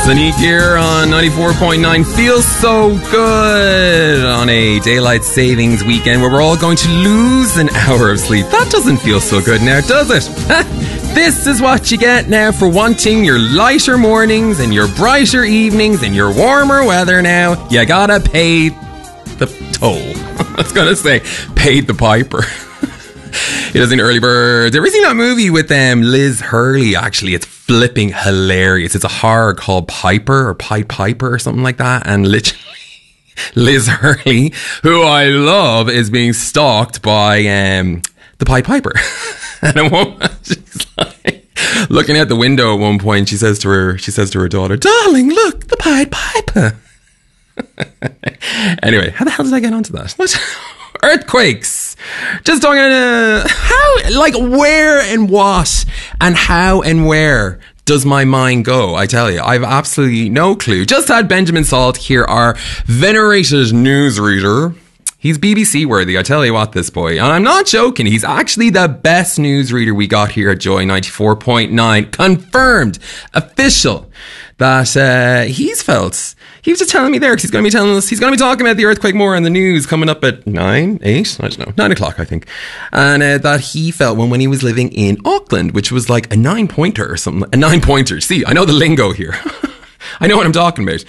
Sonique here on 94.9. Feels so good on a daylight savings weekend where we're all going to lose an hour of sleep. That doesn't feel so good now, does it? This is what you get now for wanting your lighter mornings and your brighter evenings and your warmer weather now. You gotta pay the toll. I was gonna say, paid the piper. He does an Early Birds. Ever seen that movie with Liz Hurley? Actually, it's flipping hilarious. It's a horror called Piper or Pied Piper or something like that. And literally, Liz Hurley, who I love, is being stalked by the Pied Piper. And a woman, she's like looking out the window at one point. She says to her daughter, "Darling, look, the Pied Piper." Anyway, how the hell did I get onto that? What? Earthquakes. Just talking where and what and how and where does my mind go? I tell you, I've absolutely no clue. Just had Benjamin Salt here, our venerated newsreader. He's BBC worthy, I tell you what, this boy. And I'm not joking, he's actually the best newsreader we got here at Joy 94.9. Confirmed, official, that he's felt. He was just telling me there, because he's going to be talking about the earthquake more in the news coming up at 9 o'clock, I think. And that he felt when he was living in Auckland, which was like a 9-pointer or something. A 9-pointer. See, I know the lingo here. I know what I'm talking about.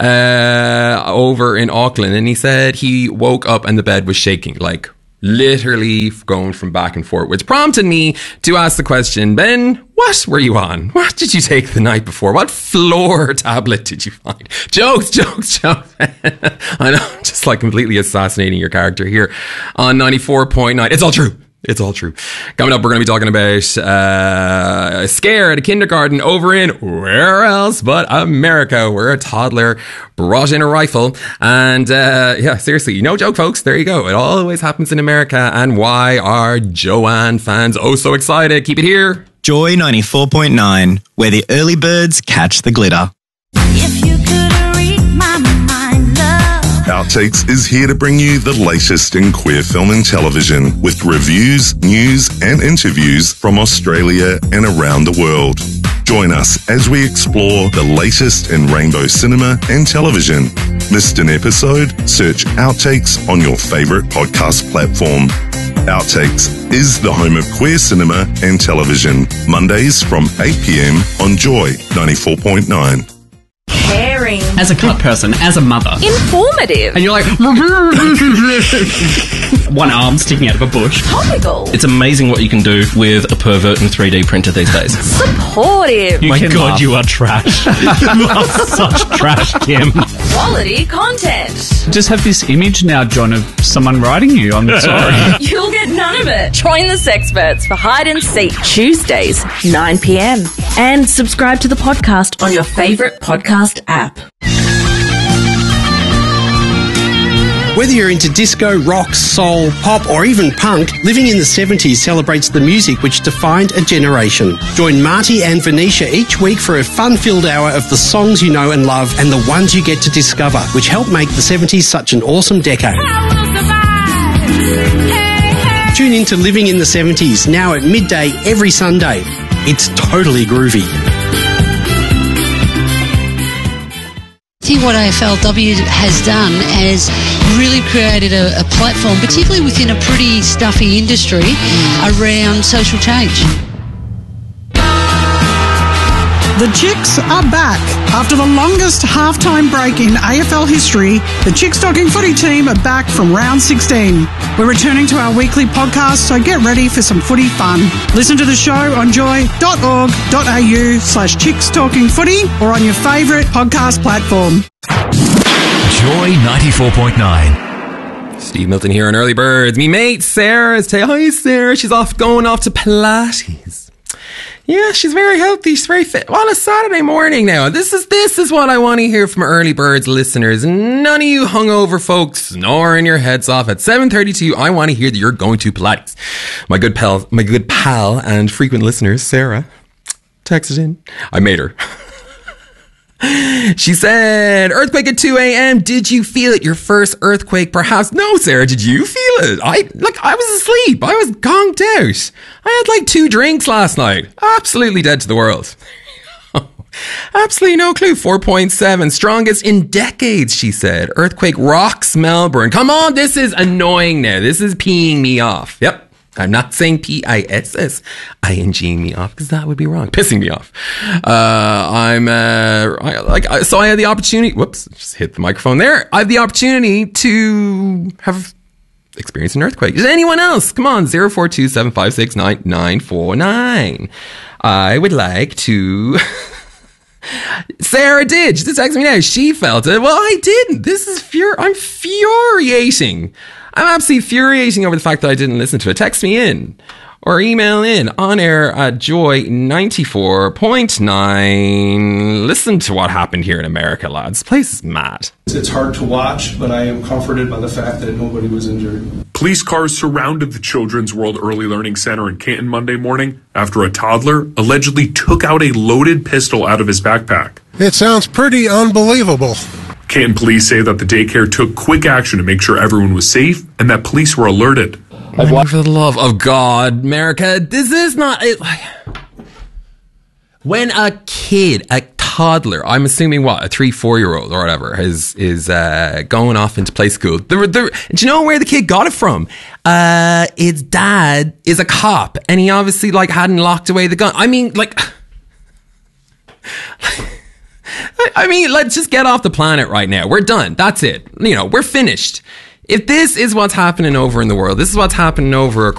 Over in Auckland. And he said he woke up and the bed was shaking, like literally going from back and forth, which prompted me to ask the question, Ben, what were you on? What did you take the night before? What floor tablet did you find? Jokes. I know, I'm just like completely assassinating your character here on 94.9. It's all true. Coming up, we're going to be talking about a scare at a kindergarten over in where else but America, where a toddler brought in a rifle. And seriously, no joke, folks. There you go. It always happens in America. And why are Joanne fans oh so excited? Keep it here. Joy 94.9, where the early birds catch the glitter. If you could read my mind, love. Outtakes is here to bring you the latest in queer film and television with reviews, news and interviews from Australia and around the world. Join us as we explore the latest in rainbow cinema and television. Missed an episode? Search Outtakes on your favourite podcast platform. Outtakes is the home of queer cinema and television. Mondays from 8 p.m. on Joy 94.9. Caring. As a cut person, as a mother. Informative. And you're like, one arm sticking out of a bush. Topical. It's amazing what you can do with a pervert and 3D printer these days. Supportive. My God, you are trash. You are such trash, Kim. Quality content. Just have this image now, John, of someone writing you. I'm sorry. You'll get none of it. Join the Sexperts for Hide and Seek Tuesdays, 9 p.m. And subscribe to the podcast on your favourite podcast app. Whether you're into disco, rock, soul, pop or even punk, Living in the 70s celebrates the music which defined a generation. Join Marty and Venetia each week for a fun-filled hour of the songs you know and love and the ones you get to discover, which helped make the 70s such an awesome decade. Tune in to Living in the 70s, now at midday every Sunday. It's totally groovy. I think what AFLW has done is really created a platform, particularly within a pretty stuffy industry, around social change. The Chicks are back. After the longest halftime break in AFL history, the Chicks Talking Footy team are back from round 16. We're returning to our weekly podcast, so get ready for some footy fun. Listen to the show on joy.org.au/Chicks Talking Footy or on your favourite podcast platform. Joy 94.9. Steve Milton here on Early Birds. Me mate Sarah is saying, hi Sarah, she's going off to Pilates. Yeah, she's very healthy. She's very fit. On a Saturday morning now. This is what I want to hear from Early Birds listeners. None of you hungover folks snoring your heads off at 7:32. I want to hear that you're going to Pilates. My good pal and frequent listener, Sarah, texted in. I made her. She said, earthquake at 2 a.m. Did you feel it? Your first earthquake, perhaps? No, Sarah, did you feel it? I was asleep. I was conked out. I had like 2 drinks last night. Absolutely dead to the world. Absolutely no clue. 4.7. Strongest in decades, she said. Earthquake rocks Melbourne. Come on, this is annoying now. This is peeing me off. Yep. I'm not saying PISSING me off because that would be wrong. Pissing me off. So I had the opportunity. Whoops, just hit the microphone there. I have the opportunity to have experienced an earthquake. Is anyone else? Come on, 0427569949. I would like to. Sarah did. She just texted me now. She felt it. Well, I didn't. This is I'm furiating. I'm absolutely furiating over the fact that I didn't listen to it. Text me in or email in on air at Joy94.9. Listen to what happened here in America, lads. This place is mad. It's hard to watch, but I am comforted by the fact that nobody was injured. Police cars surrounded the Children's World Early Learning Center in Canton Monday morning after a toddler allegedly took out a loaded pistol out of his backpack. It sounds pretty unbelievable. Canton police say that the daycare took quick action to make sure everyone was safe and that police were alerted. For the love of God, America, this is not it. When a toddler, I'm assuming a 3-4-year-old or whatever, is going off into play school. Do you know where the kid got it from? Its dad is a cop, and he obviously hadn't locked away the gun. I mean, let's just get off the planet right now. We're done. That's it. We're finished. If this is what's happening over in the world, this is what's happening over